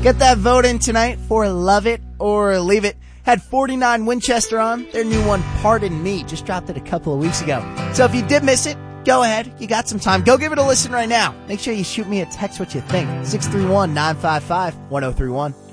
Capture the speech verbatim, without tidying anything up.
Get that vote in tonight for Love It or Leave It. Had forty-nine Winchester on. Their new one, Pardon Me, just dropped it a couple of weeks ago. So if you did miss it, go ahead. You got some time. Go give it a listen right now. Make sure you shoot me a text what you think. six three one, nine five five, one oh three one.